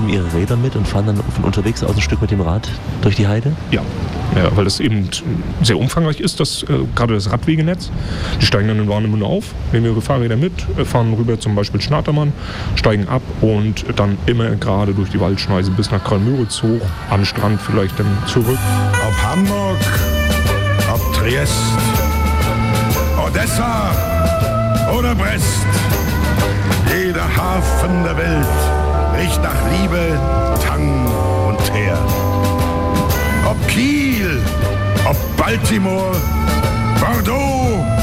nehmen ihre Räder mit und fahren dann von unterwegs aus ein Stück mit dem Rad durch die Heide? Ja, weil das eben sehr umfangreich ist, gerade das Radwegenetz. Die steigen dann in Warnemünde auf, nehmen ihre Fahrräder mit, fahren rüber zum Beispiel Schnatermann, steigen ab und dann immer gerade durch die Waldschneise bis nach Karl-Müritz hoch, am Strand vielleicht dann zurück. Ob Hamburg, ob Triest, Odessa oder Brest, jeder Hafen der Welt riecht nach Liebe, Tang und Teer. Ob Kiel, ob Baltimore, Bordeaux